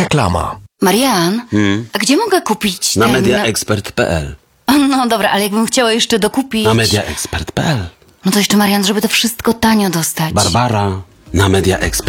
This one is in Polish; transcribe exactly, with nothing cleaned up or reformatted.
Reklama. Marian, a gdzie mogę kupić Na ten... mediaexpert kropka p l. No dobra, ale jakbym chciała jeszcze dokupić... Na mediaexpert kropka p l. No to jeszcze, Marian, żeby to wszystko tanio dostać. Barbara, na mediaexpert